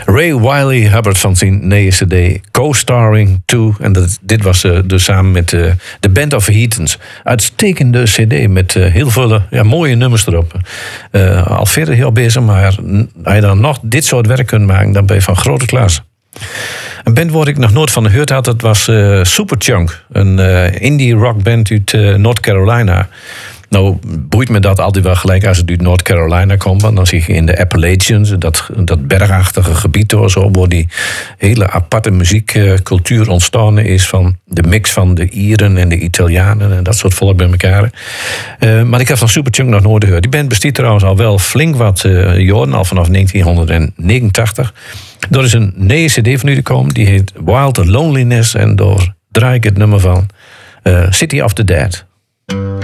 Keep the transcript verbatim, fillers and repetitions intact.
Ray Wiley Hubbard van zijn nieuwe cd Co-Starring To. En dat, dit was uh, dus samen met uh, de Band of Heathens. Uitstekende cd met uh, heel veel uh, ja, mooie nummers erop. Uh, al verder heel bezig, maar als je dan nog dit soort werk kunt maken, dan ben je van grote klas. Een band waar ik nog nooit van gehoord had, dat was uh, Superchunk. Een uh, indie rockband uit uh, North Carolina. Nou, boeit me dat altijd wel gelijk als het uit North Carolina komt. Want dan zie je in de Appalachians, dat, dat bergachtige gebied door zo, waar die hele aparte muziekcultuur ontstaan is van de mix van de Ieren en de Italianen en dat soort volk bij elkaar. Uh, maar ik heb van Superchunk nog nooit gehoord. Die band bestaat trouwens al wel flink wat uh, jaren, al vanaf negentien negenentachtig. Er is een nieuwe cd van u gekomen, die heet Wild Loneliness. En daar draai ik het nummer van uh, City of the Dead.